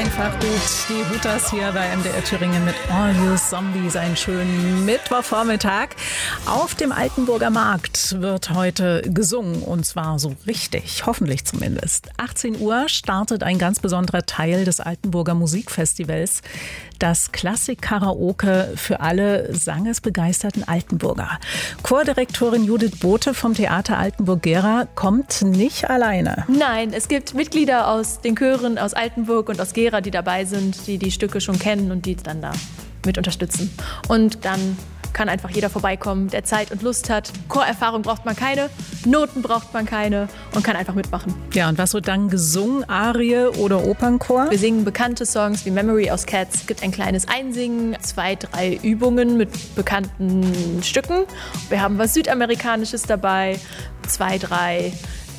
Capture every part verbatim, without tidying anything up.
einfach gut. Die Hooters hier bei M D R Thüringen mit All You Zombies. Einen schönen Mittwochvormittag. Auf dem Altenburger Markt wird heute gesungen und zwar so richtig, hoffentlich zumindest. achtzehn Uhr startet ein ganz besonderer Teil des Altenburger Musikfestivals. Das Klassik-Karaoke für alle sangesbegeisterten Altenburger. Chordirektorin Judith Bothe vom Theater Altenburg-Gera kommt nicht alleine. Nein, es gibt Mitglieder aus den Chören aus Altenburg und aus Gera, die dabei sind, die die Stücke schon kennen und die dann da mit unterstützen. Und dann kann einfach jeder vorbeikommen, der Zeit und Lust hat. Chorerfahrung braucht man keine, Noten braucht man keine und kann einfach mitmachen. Ja, und was wird dann gesungen? Arie oder Opernchor? Wir singen bekannte Songs wie Memory aus Cats. Es gibt ein kleines Einsingen, zwei, drei Übungen mit bekannten Stücken. Wir haben was Südamerikanisches dabei, zwei, drei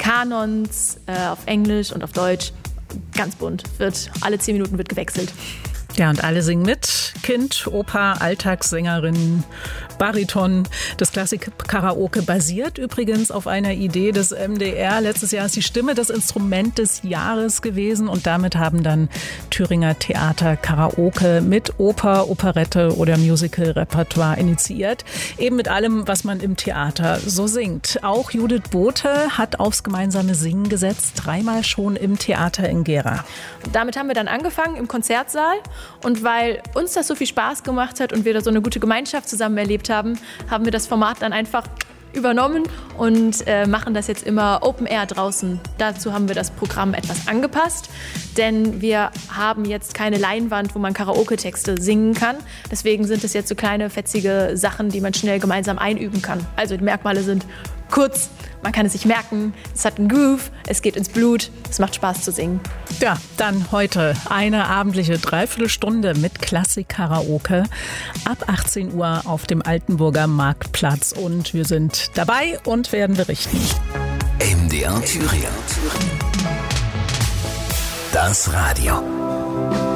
Kanons äh, auf Englisch und auf Deutsch. Ganz bunt. Wird, alle zehn Minuten wird gewechselt. Ja, und alle singen mit. Kind, Oper, Alltagssängerin, Bariton. Das Klassik-Karaoke basiert übrigens auf einer Idee des M D R. Letztes Jahr ist die Stimme das Instrument des Jahres gewesen und damit haben dann Thüringer Theater Karaoke mit Oper, Operette oder Musical-Repertoire initiiert. Eben mit allem, was man im Theater so singt. Auch Judith Bothe hat aufs gemeinsame Singen gesetzt, dreimal schon im Theater in Gera. Damit haben wir dann angefangen im Konzertsaal. Und weil uns das so viel Spaß gemacht hat und wir da so eine gute Gemeinschaft zusammen erlebt haben, haben wir das Format dann einfach übernommen und äh, machen das jetzt immer Open Air draußen. Dazu haben wir das Programm etwas angepasst, denn wir haben jetzt keine Leinwand, wo man Karaoke-Texte singen kann. Deswegen sind es jetzt so kleine, fetzige Sachen, die man schnell gemeinsam einüben kann. Also die Merkmale sind kurz, man kann es sich merken, es hat einen Groove, es geht ins Blut, es macht Spaß zu singen. Ja, dann heute eine abendliche Dreiviertelstunde mit Klassik-Karaoke ab achtzehn Uhr auf dem Altenburger Marktplatz und wir sind dabei und werden berichten. M D R Thüringen. Das Radio.